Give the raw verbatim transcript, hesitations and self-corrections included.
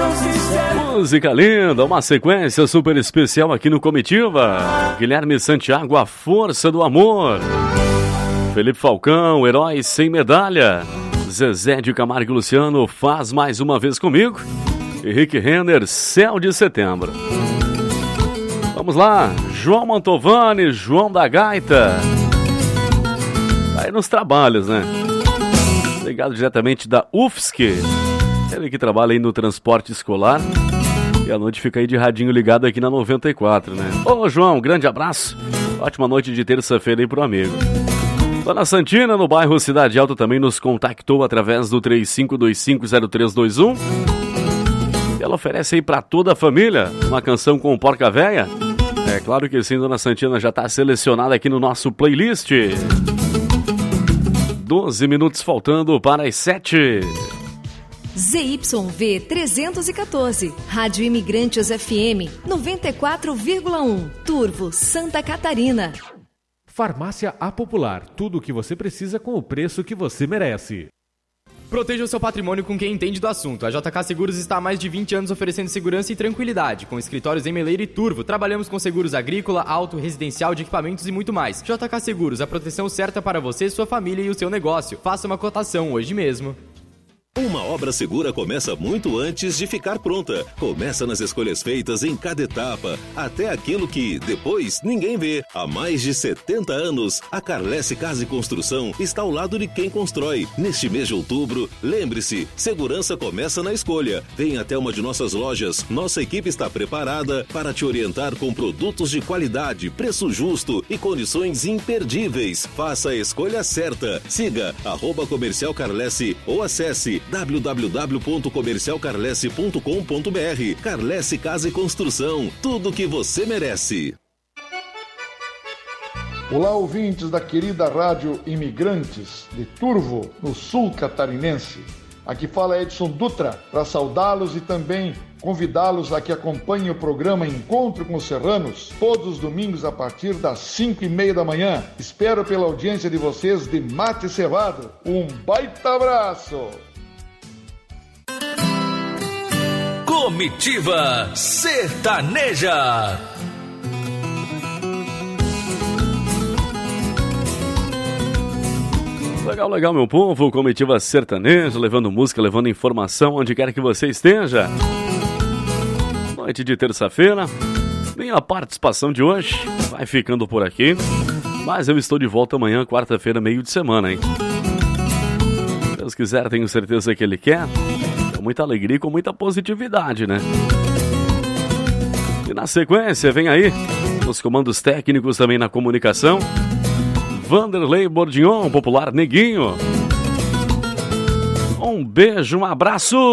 Música linda, uma sequência super especial aqui no Comitiva. Guilherme Santiago, A Força do Amor. Felipe Falcão, Herói Sem Medalha. Zezé de Camargo e Luciano, Faz Mais Uma Vez Comigo. E Rick Renner, Céu de Setembro. Vamos lá, João Mantovani, João da Gaita. Tá aí nos trabalhos, né? Ligado diretamente da U F S C. Ele que trabalha aí no transporte escolar. E à noite fica aí de radinho ligado aqui na noventa e quatro, né? Ô, João, grande abraço. Ótima noite de terça-feira aí pro amigo. Dona Santina, no bairro Cidade Alta, também nos contactou através do três cinco dois cinco zero três dois um. Ela oferece aí pra toda a família uma canção com Porca Véia. É claro que sim, Dona Santina já tá selecionada aqui no nosso playlist. doze minutos faltando para as sete. Z Y V trezentos e quatorze, Rádio Imigrantes F M noventa e quatro vírgula um, Turvo, Santa Catarina. Farmácia A Popular, tudo o que você precisa com o preço que você merece. Proteja o seu patrimônio com quem entende do assunto. A J K Seguros está há mais de vinte anos oferecendo segurança e tranquilidade. Com escritórios em Meleiro e Turvo, trabalhamos com seguros agrícola, auto, residencial, de equipamentos e muito mais. J K Seguros, a proteção certa para você, sua família e o seu negócio. Faça uma cotação hoje mesmo. Uma obra segura começa muito antes de ficar pronta. Começa nas escolhas feitas em cada etapa, até aquilo que, depois, ninguém vê. Há mais de setenta anos, a Carlesse Casa e Construção está ao lado de quem constrói. Neste mês de outubro, lembre-se, segurança começa na escolha. Venha até uma de nossas lojas. Nossa equipe está preparada para te orientar com produtos de qualidade, preço justo e condições imperdíveis. Faça a escolha certa. Siga arroba Comercial Carlesse ou acesse w w w ponto comercial carlesse ponto com ponto b r. Carlesse Casa e Construção, tudo o que você merece. Olá, ouvintes da querida Rádio Imigrantes de Turvo, no sul catarinense. Aqui fala Edson Dutra para saudá-los e também convidá-los a que acompanhem o programa Encontro com os Serranos todos os domingos a partir das cinco e meia da manhã. Espero pela audiência de vocês de mate cevado. Um baita abraço! Comitiva Sertaneja. Legal, legal, meu povo. Comitiva Sertaneja, levando música, levando informação onde quer que você esteja. Noite de terça-feira. Minha participação de hoje vai ficando por aqui. Mas eu estou de volta amanhã, quarta-feira, meio de semana, hein? Se Deus quiser, tenho certeza que Ele quer. Com muita alegria e com muita positividade, né? E na sequência, vem aí, os comandos técnicos também na comunicação, Vanderlei Bordignon, popular Neguinho. Um beijo, um abraço!